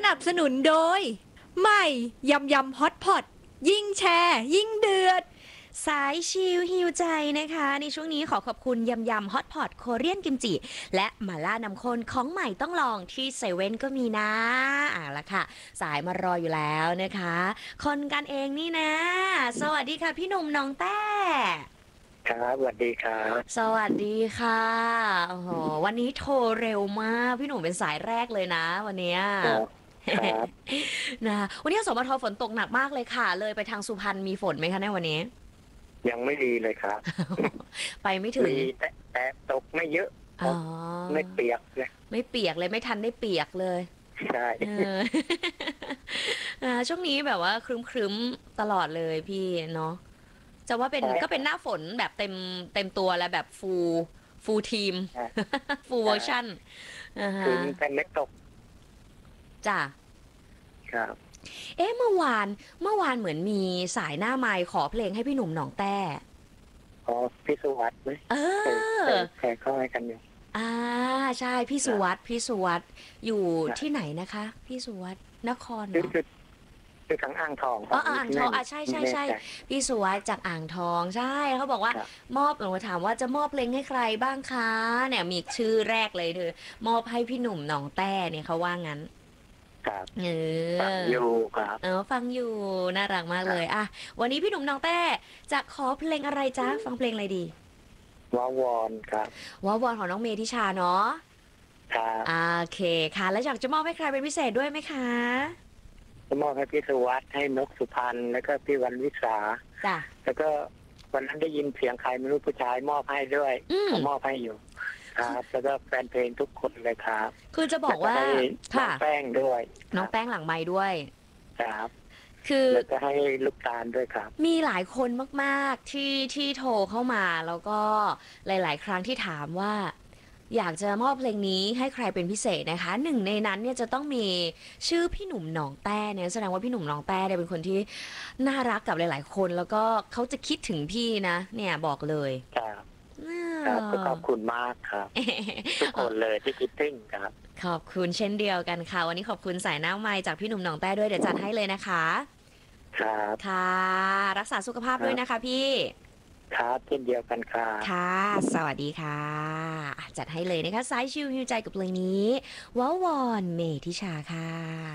นับสนุนโดยใหม่ยำยำฮอตพอตยิ่งแชร์ยิ่งเดือดสายชิลฮิวใจนะคะในช่วงนี้ขอขอบคุณยำยำฮอตพอตโคเรียนกิมจิและหม่าล่าน้ำข้นของใหม่ต้องลองที่เซเว่นก็มีนะละค่ะสายมารออยู่แล้วนะคะคนกันเองนี่นะสวัสดีค่ะพี่หนุ่มน้องแต้ครับสวัสดีครับสวัสดีค่ะโอ้โหวันนี้โทรเร็วมากพี่หนุ่มเป็นสายแรกเลยนะวันเนี้ยครับนะวันนี้สมทฝนตกหนักมากเลยค่ะเลยไปทางสุพรรณมีฝนไหมคะในวันนี้ยังไม่ดีเลยครับไปไม่ถึงมีแต่ตกไม่เยอะอ๋อไม่เปียกเลยไม่เปียกเลยไม่ทันได้เปียกเลยใช่เออ ช่วงนี้แบบว่าครึ้มตลอดเลยพี่เนาะจะว่าเป็นใช่ก็เป็นหน้าฝนแบบเต็มตัวแล้วแบบฟูลทีมใช่ฟูลเวอร์ชันคืนแต่ไม่ตกจ้ะครับเมื่อวานเหมือนมีสายหน้าไมค์ขอเพลงให้พี่หนุ่มหนองแต้อ๋อพี่สุวัสดิ์ไหมเออเคยเข้าให้กันอยู่อ่าใช่พี่สุวัสด์อยู่ที่ไหนนะคะพี่สุวัสด์นครเหรอคือทางอ่างทองอ่างทองใช่พี่สุวัสด์จากอ่างทองใช่เขาบอกว่ามอบหนูถามว่าจะมอบเพลงให้ใครบ้างคะเนี่ยมีชื่อแรกเลยเธอมอบให้พี่หนุ่มหนองแต้เนี่ยเขาว่างั้นครับเอฟังอยู่ครับฟังอยู่น่ารักมากเลยอ่ะวันนี้พี่หนุ่มหนองแต้จะขอเพลงอะไรจ๊ะฟังเพลงอะไรดีวาวอนครับว้าวอนของน้องเมธิชาเนาะครับโอเคค่ะแล้วอยากจะมอบให้ใครเป็นพิเศษด้วยไหมคะจะมอบให้พี่สุวัสดิ์ให้นกสุพรรณแล้วก็พี่วันวิสาจ้ะแล้วก็วันนั้นได้ยินเสียงใครไม่รู้ผู้ชายมอบให้ด้วยเขามอบให้อยู่ครับแล้วก็แฟนเพลงทุกคนเลยครับคือจะบอกว่าน้องแป้งด้วยน้องแป้งหลังไม้ด้วยครับคือแล้วก็ให้ลูกตาลด้วยครับมีหลายคนมากๆที่โทรเข้ามาแล้วก็หลายๆครั้งที่ถามว่าอยากจะมอบเพลงนี้ให้ใครเป็นพิเศษนะคะหนึ่งในนั้นเนี่ยจะต้องมีชื่อพี่หนุ่มหนองแต้เนี่ยแสดงว่าพี่หนุ่มหนองแต้เนี่ยเป็นคนที่น่ารักกับหลายๆคนแล้วก็เขาจะคิดถึงพี่นะเนี่ยบอกเลยครับครับก็ขอบคุณมากครับทุกคนเลยที่คิดถึงครับขอบคุณเช่นเดียวกันค่ะวันนี้ขอบคุณสายหน้าไมค์จากพี่หนุ่มหนองแต้ด้วยเดี๋ยวจัดให้เลยนะคะครับค่ะรักษาสุขภาพด้วยนะคะพี่ครับเช่นเดียวกันครับค่ะสวัสดีค่ะจัดให้เลยนะคะสายชิลฮิวใจกับเพลงนี้ว้าวอนเมธิชาค่ะ